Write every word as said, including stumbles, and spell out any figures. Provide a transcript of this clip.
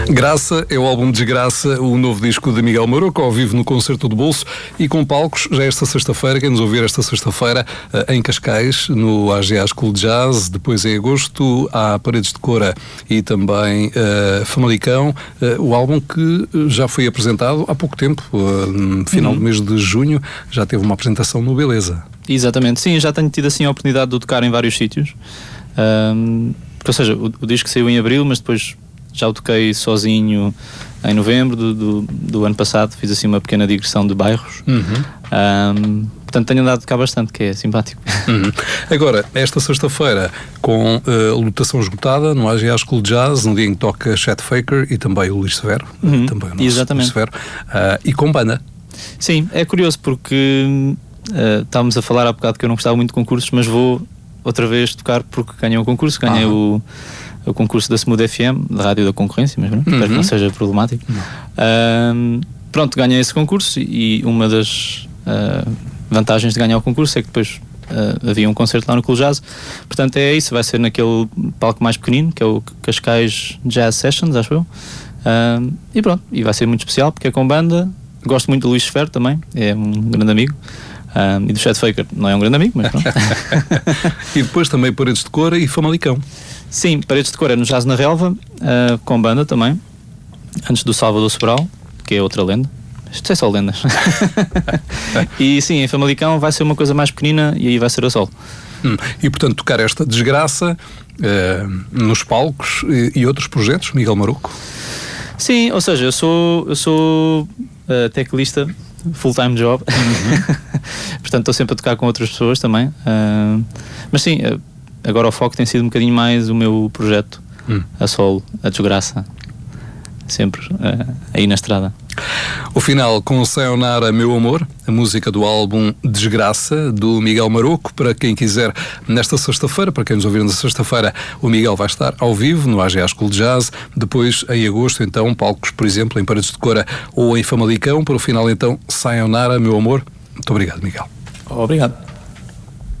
Graça é o álbum Desgraça, o novo disco de Miguel Maroco, ao vivo no Concerto do Bolso e com palcos já esta sexta-feira. Quem nos ouvir esta sexta-feira em Cascais, no A G A School de Jazz, depois em agosto há Paredes de Cora e também uh, Famalicão, uh, o álbum que já foi apresentado há pouco tempo, uh, no final uhum. do mês de junho, já teve uma apresentação no Beleza. Exatamente, sim, já tenho tido assim a oportunidade de tocar em vários sítios, um, porque, ou seja, o, o disco saiu em abril, mas depois já o toquei sozinho em novembro do, do, do ano passado, fiz assim uma pequena digressão de bairros. Uhum. Um, portanto tenho andado a tocar bastante, que é simpático. Uhum. Agora, esta sexta-feira com uh, lotação esgotada no A G A School de Jazz, no dia em que toca Chet Faker e também o Luís Severo, uhum. também o nosso Exatamente. Luís Severo, uh, e com banda. Sim, é curioso porque uh, estávamos a falar há bocado que eu não gostava muito de concursos, mas vou outra vez tocar porque ganhei um concurso, ganhei uhum. o o concurso da Smooth F M, da Rádio da Concorrência, mas uhum. espero que não seja problemático. Um, pronto, ganhei esse concurso e uma das uh, vantagens de ganhar o concurso é que depois uh, havia um concerto lá no Clube Jazz. Portanto é isso, vai ser naquele palco mais pequenino, que é o Cascais Jazz Sessions, acho eu. Um, e pronto, e vai ser muito especial porque é com banda. Gosto muito do Luís Ferro também, é um grande amigo. Um, e do Chet Faker, não é um grande amigo, mas pronto. E depois também Paredes de Cora e Famalicão. Sim, Paredes de Cora no Jazz na Relva, uh, com banda também, antes do Salvador Sobral, que é outra lenda. Isto é só lendas. E sim, em Famalicão vai ser uma coisa mais pequenina e aí vai ser a solo. Hum. E portanto tocar esta Desgraça uh, nos palcos e, e outros projetos, Miguel Maroco? Sim, ou seja, eu sou, eu sou uh, teclista, full-time job, uhum. Portanto estou sempre a tocar com outras pessoas também, uh, mas sim, uh, agora o foco tem sido um bocadinho mais o meu projeto, hum. a solo, a Desgraça, sempre uh, aí na estrada. O final com Sayonara Meu Amor, a música do álbum Desgraça, do Miguel Maroco. Para quem quiser, nesta sexta-feira, para quem nos ouvir na sexta-feira, o Miguel vai estar ao vivo no A G A School de Jazz, depois em agosto então palcos, por exemplo, em Paredes de Cora ou em Famalicão. Para o final então, Sayonara Meu Amor. Muito obrigado, Miguel. Obrigado.